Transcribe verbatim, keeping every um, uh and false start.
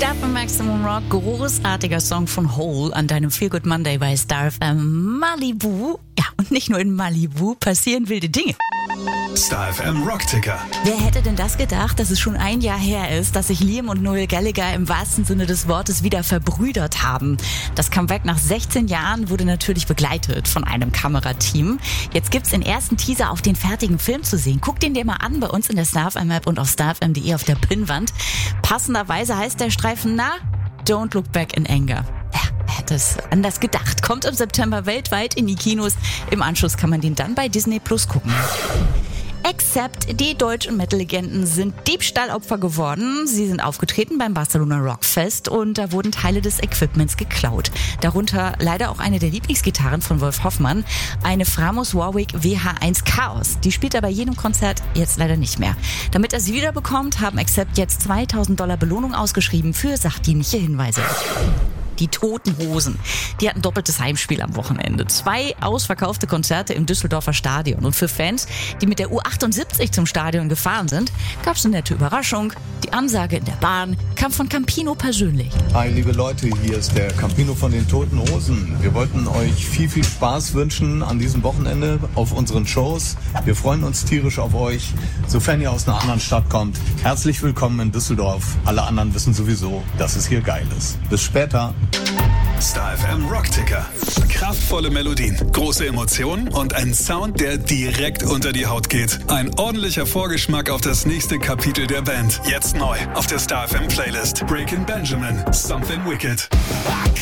Star F M Maximum Rock, großartiger Song von Hole an deinem Feel Good Monday bei Star F M Malibu. Ja, und nicht nur in Malibu passieren wilde Dinge. Star F M Rockticker. Wer hätte denn das gedacht, dass es schon ein Jahr her ist, dass sich Liam und Noel Gallagher im wahrsten Sinne des Wortes wieder verbrüdert haben? Das Comeback nach sechzehn Jahren wurde natürlich begleitet von einem Kamerateam. Jetzt gibt's den ersten Teaser auf den fertigen Film zu sehen. Guck den dir mal an bei uns in der Star F M App und auf star f m punkt d e auf der Pinnwand. Passenderweise heißt der Streifen, na, Don't Look Back in Anger. Ja, wer hätte es anders gedacht? Kommt im September weltweit in die Kinos. Im Anschluss kann man den dann bei Disney Plus gucken. Except die deutschen Metal-Legenden sind Diebstahlopfer geworden. Sie sind aufgetreten beim Barcelona Rockfest und da wurden Teile des Equipments geklaut. Darunter leider auch eine der Lieblingsgitarren von Wolf Hoffmann, eine Framos Warwick W H eins Chaos. Die spielt er bei jedem Konzert jetzt leider nicht mehr. Damit er sie wiederbekommt, haben Except jetzt zweitausend Dollar Belohnung ausgeschrieben für sachdienliche Hinweise. Die Toten Hosen. Die hatten doppeltes Heimspiel am Wochenende. Zwei ausverkaufte Konzerte im Düsseldorfer Stadion. Und für Fans, die mit der U achtundsiebzig zum Stadion gefahren sind, gab es eine nette Überraschung. Die Ansage in der Bahn kam von Campino persönlich. Hi liebe Leute, hier ist der Campino von den Toten Hosen. Wir wollten euch viel, viel Spaß wünschen an diesem Wochenende auf unseren Shows. Wir freuen uns tierisch auf euch. Sofern ihr aus einer anderen Stadt kommt, herzlich willkommen in Düsseldorf. Alle anderen wissen sowieso, dass es hier geil ist. Bis später. Star F M Rockticker. Kraftvolle Melodien, große Emotionen und ein Sound, der direkt unter die Haut geht. Ein ordentlicher Vorgeschmack auf das nächste Kapitel der Band. Jetzt neu auf der Star F M Playlist. Breaking Benjamin, Something Wicked.